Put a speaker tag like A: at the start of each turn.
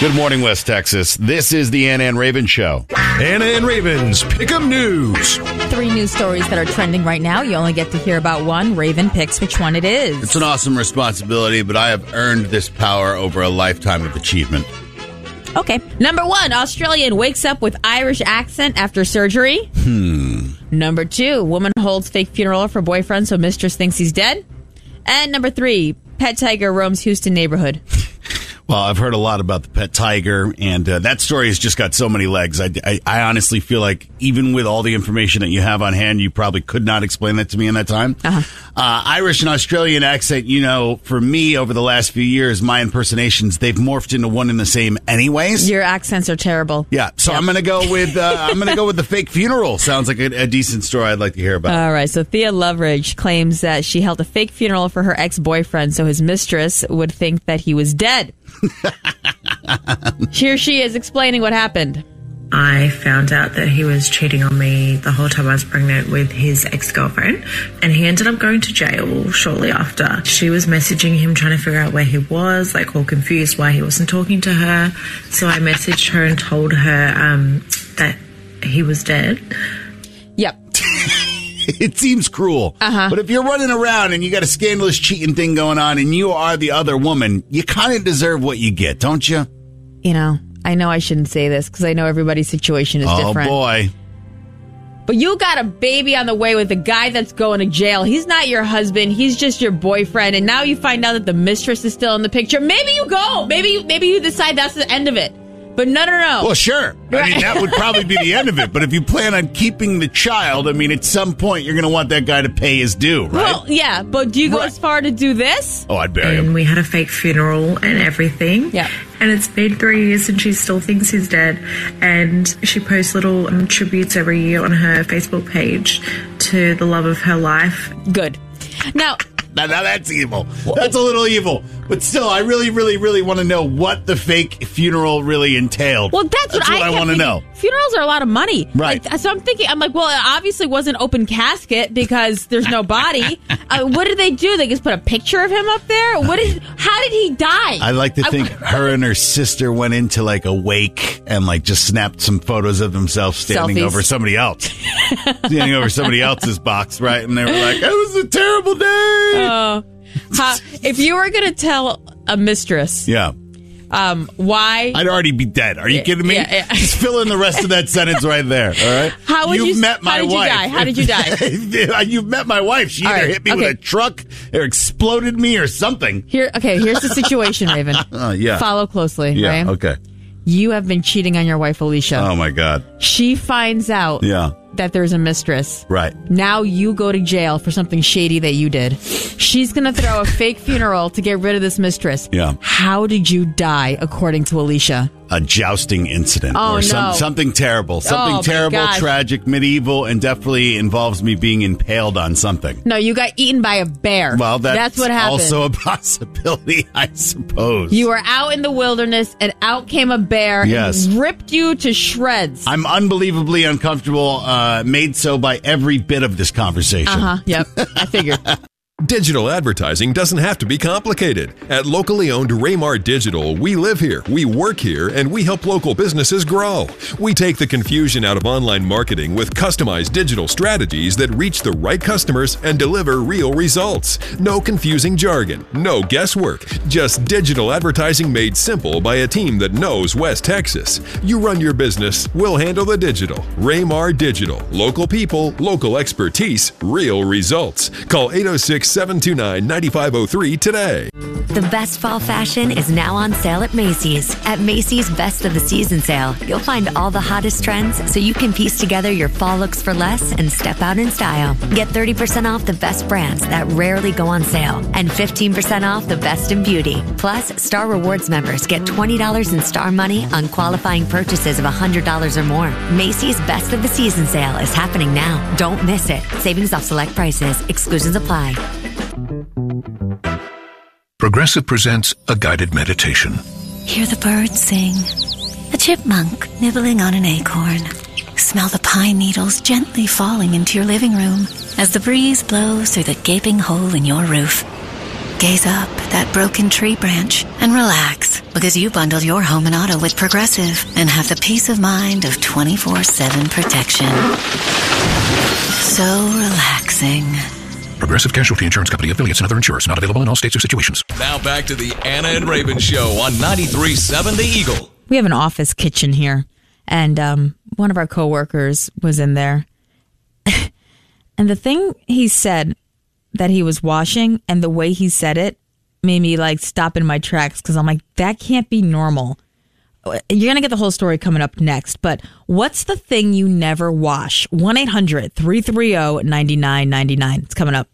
A: Good morning, West Texas. This is the Anna and Raven Show.
B: Anna and Raven's Pick'em News.
C: 3 news stories that are trending right now. You only get to hear about one. Raven picks which one it is.
A: It's an awesome responsibility, but I have earned this power over a lifetime of achievement.
C: Okay. Number 1, Australian wakes up with Irish accent after surgery. Number 2, woman holds fake funeral for boyfriend so mistress thinks he's dead. And number 3, pet tiger roams Houston neighborhood.
A: Well, I've heard a lot about the pet tiger, and that story has just got so many legs. I honestly feel like even with all the information that you have on hand, you probably could not explain that to me in that time. Irish and Australian accent, for me over the last few years, my impersonations, they've morphed into one and the same anyways.
C: Your accents are terrible.
A: Yeah, so I'm going to go with the fake funeral. Sounds like a decent story I'd like to hear about.
C: All right, so Thea Loveridge claims that she held a fake funeral for her ex-boyfriend so his mistress would think that he was dead. Here she is explaining what happened.
D: I found out that he was cheating on me the whole time I was pregnant with his ex-girlfriend, and he ended up going to jail shortly after. She was messaging him trying to figure out where he was, all confused why he wasn't talking to her. So I messaged her and told her that he was dead.
C: Yep.
A: It seems cruel. But if you're running around and you got a scandalous cheating thing going on and you are the other woman, you kind of deserve what you get, don't you?
C: I know I shouldn't say this because I know everybody's situation is different.
A: Oh, boy.
C: But you got a baby on the way with a guy that's going to jail. He's not your husband. He's just your boyfriend. And now you find out that the mistress is still in the picture. Maybe you go. Maybe you decide that's the end of it. But no.
A: Well, sure. I mean, that would probably be the end of it. But if you plan on keeping the child, at some point you're going to want that guy to pay his due, right?
C: Well, yeah. But do you go as far to do this?
A: Oh, I'd bury him.
D: And we had a fake funeral and everything.
C: Yeah.
D: And it's been 3 years and she still thinks he's dead. And she posts little tributes every year on her Facebook page to the love of her life.
C: Good. Now
A: that's evil. That's a little evil. But still, I really, really, really want to know what the fake funeral really entailed.
C: Well, that's what I
A: want to know.
C: Funerals are a lot of money.
A: Right.
C: So I'm thinking, well, it obviously wasn't open casket because there's no body. What did they do? They just put a picture of him up there? How did he die?
A: I like to think her and her sister went into a wake and just snapped some photos of themselves standing over somebody else. Standing over somebody else's box, right? And they were like, it was a terrible day.
C: If you were going to tell a mistress, why?
A: I'd already be dead. Are you kidding me?
C: Yeah.
A: Just fill in the rest of that sentence right there. All right.
C: How did you die? How did you die?
A: You've met my wife. She either hit me with a truck or exploded me or something.
C: Here's the situation, Raven. Follow closely.
A: Yeah.
C: Right?
A: Okay.
C: You have been cheating on your wife, Alicia.
A: Oh my God.
C: She finds out. That there's a mistress.
A: Right.
C: Now you go to jail for something shady that you did. She's going to throw a fake funeral to get rid of this mistress.
A: Yeah.
C: How did you die, according to Alicia?
A: A jousting incident.
C: Oh,
A: or
C: no.
A: Something terrible. Something terrible,
C: gosh.
A: tragic, medieval, and definitely involves me being impaled on something.
C: No, you got eaten by a bear.
A: Well, that's
C: what happened.
A: Also a possibility, I suppose.
C: You were out in the wilderness, and out came a bear and ripped you to shreds.
A: I'm unbelievably uncomfortable, made so by every bit of this conversation.
C: Yep, I figured.
B: Digital advertising doesn't have to be complicated. At locally owned Raymar Digital, we live here, we work here, and we help local businesses grow. We take the confusion out of online marketing with customized digital strategies that reach the right customers and deliver real results. No confusing jargon, no guesswork, just digital advertising made simple by a team that knows West Texas. You run your business, we'll handle the digital. Raymar Digital. Local people, local expertise, real results. Call 806-729-9503 today.
E: The best fall fashion is now on sale at Macy's. At Macy's Best of the Season sale, you'll find all the hottest trends so you can piece together your fall looks for less and step out in style. Get 30% off the best brands that rarely go on sale and 15% off the best in beauty. Plus, Star Rewards members get $20 in Star money on qualifying purchases of $100 or more. Macy's Best of the Season sale is happening now. Don't miss it. Savings off select prices. Exclusions apply.
F: Progressive presents a guided meditation.
G: Hear the birds sing. A chipmunk nibbling on an acorn. Smell the pine needles gently falling into your living room as the breeze blows through the gaping hole in your roof. Gaze up at that broken tree branch and relax. Because you bundled your home and auto with Progressive and have the peace of mind of 24/7 protection. So relaxing.
F: Progressive Casualty Insurance Company, affiliates, and other insurers. Not available in all states or situations.
H: Now back to the Anna and Raven Show on 93.7 The Eagle.
C: We have an office kitchen here, and one of our coworkers was in there. And the thing he said that he was washing and the way he said it made me like stop in my tracks because I'm like, that can't be normal. You're going to get the whole story coming up next, but what's the thing you never wash? 1-800-330-9999. It's coming up.